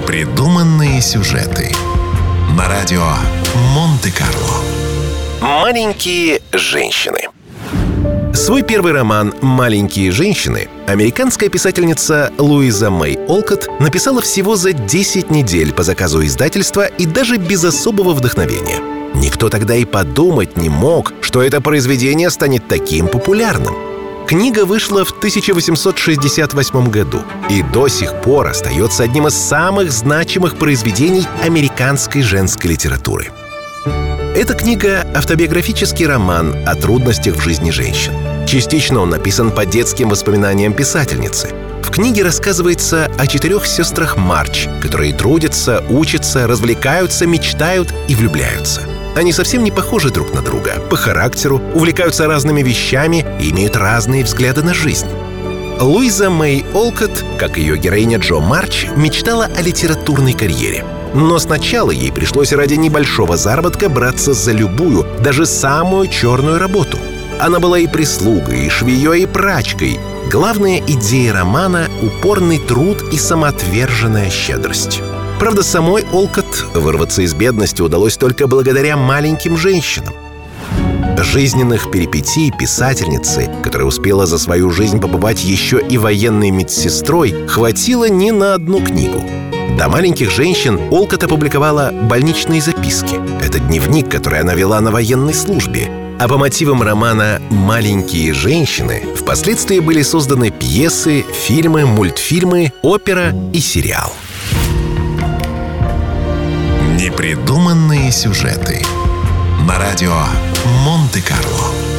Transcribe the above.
Непридуманные сюжеты на радио Монте-Карло. Маленькие женщины. Свой первый роман «Маленькие женщины» американская писательница Луиза Мэй Олкотт написала всего за 10 недель по заказу издательства и даже без особого вдохновения. Никто тогда и подумать не мог, что это произведение станет таким популярным. Книга вышла в 1868 году и до сих пор остается одним из самых значимых произведений американской женской литературы. Эта книга — автобиографический роман о трудностях в жизни женщин. Частично он написан по детским воспоминаниям писательницы. В книге рассказывается о 4 сестрах Марч, которые трудятся, учатся, развлекаются, мечтают и влюбляются. Они совсем не похожи друг на друга по характеру, увлекаются разными вещами и имеют разные взгляды на жизнь. Луиза Мэй Олкотт, как ее героиня Джо Марч, мечтала о литературной карьере. Но сначала ей пришлось ради небольшого заработка браться за любую, даже самую черную работу. Она была и прислугой, и швеей, и прачкой. Главная идея романа — упорный труд и самоотверженная щедрость. Правда, самой Олкотт вырваться из бедности удалось только благодаря маленьким женщинам. Жизненных перипетий писательницы, которая успела за свою жизнь побывать еще и военной медсестрой, хватило не на одну книгу. До «Маленьких женщин» Олкотт опубликовала «Больничные записки». Это дневник, который она вела на военной службе. А по мотивам романа «Маленькие женщины» впоследствии были созданы пьесы, фильмы, мультфильмы, опера и сериал. Непридуманные сюжеты на радио Монте-Карло.